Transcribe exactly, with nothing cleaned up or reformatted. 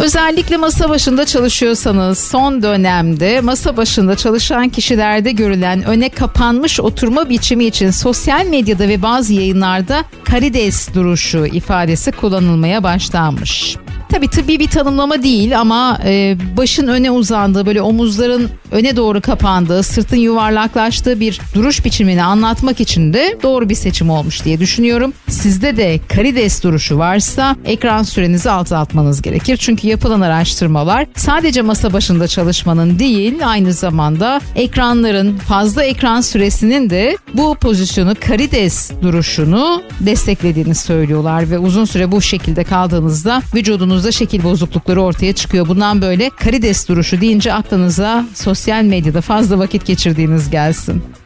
Özellikle masa başında çalışıyorsanız son dönemde masa başında çalışan kişilerde görülen öne kapanmış oturma biçimi için sosyal medyada ve bazı yayınlarda karides duruşu ifadesi kullanılmaya başlanmış. Tabii tıbbi bir tanımlama değil ama e, başın öne uzandığı, böyle omuzların öne doğru kapandığı, sırtın yuvarlaklaştığı bir duruş biçimini anlatmak için de doğru bir seçim olmuş diye düşünüyorum. Sizde de karides duruşu varsa ekran sürenizi azaltmanız gerekir. Çünkü yapılan araştırmalar sadece masa başında çalışmanın değil, aynı zamanda ekranların, fazla ekran süresinin de bu pozisyonu, karides duruşunu desteklediğini söylüyorlar ve uzun süre bu şekilde kaldığınızda vücudunuzda şekil bozuklukları ortaya çıkıyor. Bundan böyle karides duruşu deyince aklınıza sosyal medyada fazla vakit geçirdiğiniz gelsin.